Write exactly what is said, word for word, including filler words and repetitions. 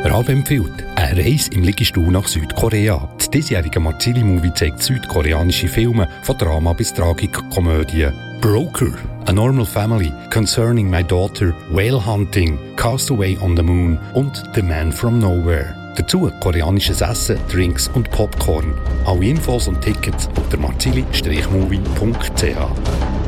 Ralf empfiehlt eine Reise im Liegestuhl nach Südkorea. Das diesjährige Marzili-Movie zeigt südkoreanische Filme von Drama bis Tragikkomödie. Broker, A Normal Family, Concerning My Daughter, Whale Hunting, Castaway on the Moon und The Man from Nowhere. Dazu koreanisches Essen, Drinks und Popcorn. Alle Infos und Tickets unter marzili Strich movie punkt c h.